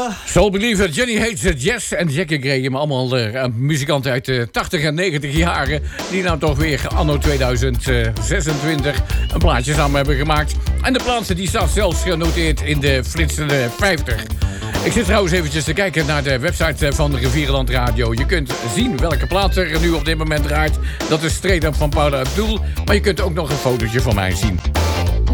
Soul Believer, Johnny Hates Jazz en Jackie Graham. Allemaal muzikanten uit de 80 en 90 jaren. Die nou toch weer anno 2026 een plaatje samen hebben gemaakt. En de plaat die staat zelfs genoteerd in de flitsende 50. Ik zit trouwens eventjes te kijken naar de website van Rivierenland Radio. Je kunt zien welke plaat er nu op dit moment draait. Dat is Straight Up van Paula Abdul. Maar je kunt ook nog een fotootje van mij zien.